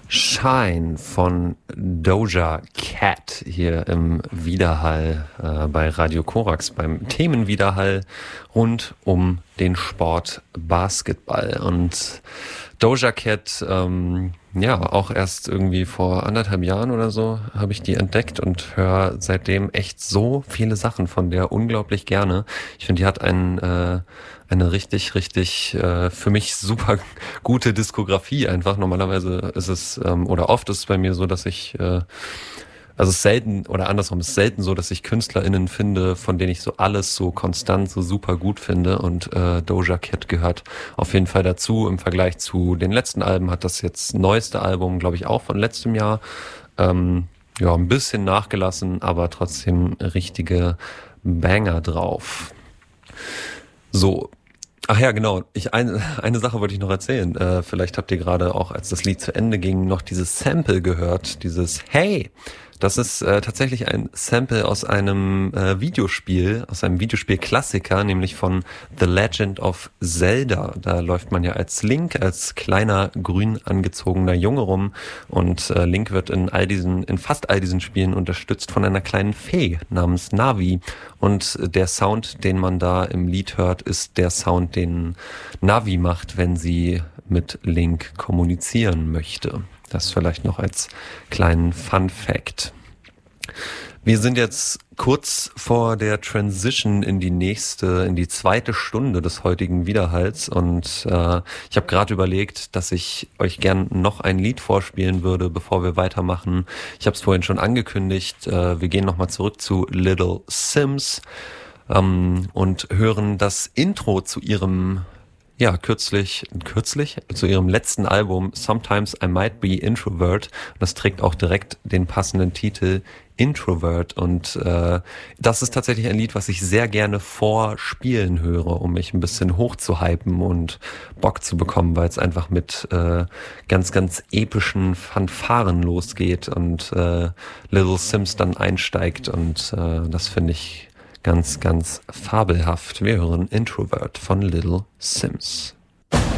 Shine von Doja Cat hier im Widerhall bei Radio Korax beim Themenwiderhall rund um den Sport Basketball. Und Doja Cat, ja, auch erst irgendwie vor 1,5 Jahren oder so habe ich die entdeckt und höre seitdem echt so viele Sachen von der unglaublich gerne. Ich finde, die hat eine richtig für mich super gute Diskografie einfach. Normalerweise ist es, oder oft ist es bei mir so, dass also es ist selten, oder andersrum, es ist selten so, dass ich KünstlerInnen finde, von denen ich so alles so konstant, so super gut finde, und Doja Cat gehört auf jeden Fall dazu. Im Vergleich zu den letzten Alben hat das jetzt neueste Album, glaube ich, auch von letztem Jahr, ja, ein bisschen nachgelassen, aber trotzdem richtige Banger drauf. So. Ach ja, genau. Eine Sache wollte ich noch erzählen. Vielleicht habt ihr gerade auch, als das Lied zu Ende ging, noch dieses Sample gehört. Dieses Hey! Das ist tatsächlich ein Sample aus einem Videospiel, aus einem Videospiel-Klassiker, nämlich von The Legend of Zelda. Da läuft man ja als Link, als kleiner grün angezogener Junge rum, und Link wird in fast all diesen Spielen unterstützt von einer kleinen Fee namens Navi. Und der Sound, den man da im Lied hört, ist der Sound, den Navi macht, wenn sie mit Link kommunizieren möchte. Das vielleicht noch als kleinen Fun Fact. Wir sind jetzt kurz vor der Transition in die zweite Stunde des heutigen Widerhalls, und ich habe gerade überlegt, dass ich euch gern noch ein Lied vorspielen würde, bevor wir weitermachen. Ich habe es vorhin schon angekündigt, wir gehen nochmal zurück zu Little Sims und hören das Intro zu ihrem kürzlich zu ihrem letzten Album Sometimes I Might Be Introvert. Das trägt auch direkt den passenden Titel Introvert, und das ist tatsächlich ein Lied, was ich sehr gerne vor Spielen höre, um mich ein bisschen hochzuhypen und Bock zu bekommen, weil es einfach mit ganz epischen Fanfaren losgeht und Little Sims dann einsteigt, und das finde ich ganz fabelhaft. Wir hören Introvert von Little Sims.